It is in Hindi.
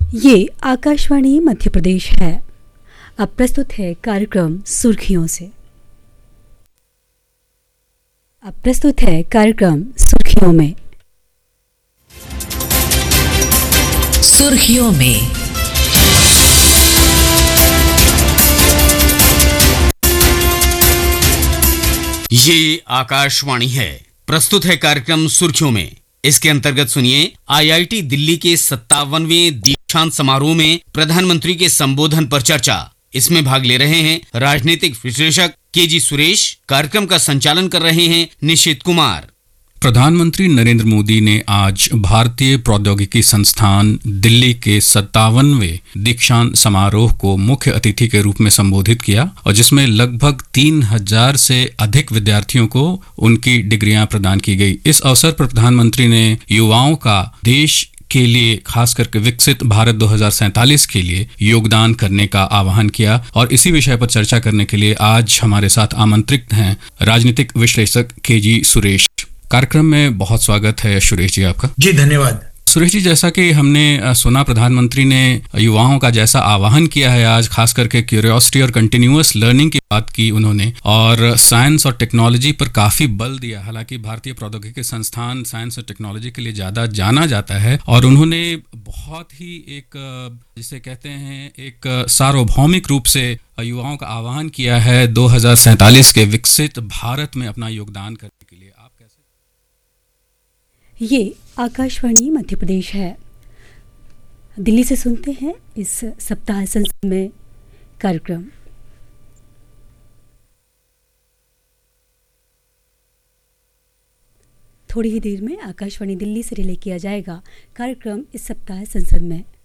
ये आकाशवाणी मध्य प्रदेश है। अब प्रस्तुत है कार्यक्रम सुर्खियों से। सुर्खियों में ये आकाशवाणी है। प्रस्तुत है कार्यक्रम सुर्खियों में। इसके अंतर्गत सुनिए आईआईटी दिल्ली के 57वें दीक्षांत समारोह में प्रधानमंत्री के संबोधन पर चर्चा। इसमें भाग ले रहे हैं राजनीतिक विश्लेषक केजी सुरेश। कार्यक्रम का संचालन कर रहे हैं निशित कुमार। प्रधानमंत्री नरेंद्र मोदी ने आज भारतीय प्रौद्योगिकी संस्थान दिल्ली के 57वें दीक्षांत समारोह को मुख्य अतिथि के रूप में संबोधित किया और जिसमें लगभग 3000 से अधिक विद्यार्थियों को उनकी डिग्रियां प्रदान की गई। इस अवसर पर प्रधानमंत्री ने युवाओं का देश के लिए खास करके विकसित भारत 2047 के लिए योगदान करने का आह्वान किया और इसी विषय पर चर्चा करने के लिए आज हमारे साथ आमंत्रित हैं राजनीतिक विश्लेषक केजी सुरेश। कार्यक्रम में बहुत स्वागत है सुरेश जी आपका। जी धन्यवाद। सुरेश जी, जैसा कि हमने सुना प्रधानमंत्री ने युवाओं का जैसा आह्वान किया है आज, खास करके क्यूरियोसिटी और कंटिन्यूअस लर्निंग की बात की उन्होंने और साइंस और टेक्नोलॉजी पर काफ़ी बल दिया। हालांकि भारतीय प्रौद्योगिकी संस्थान साइंस और टेक्नोलॉजी के लिए ज़्यादा जाना जाता है और उन्होंने बहुत ही एक जिसे कहते हैं एक सार्वभौमिक रूप से युवाओं का आह्वान किया है 2047 के विकसित भारत में अपना योगदान करने के लिए। आप कैसे? ये आकाशवाणी मध्य प्रदेश है। दिल्ली से सुनते हैं इस सप्ताह संसद में कार्यक्रम। थोड़ी ही देर में आकाशवाणी दिल्ली से रिले किया जाएगा कार्यक्रम इस सप्ताह संसद में।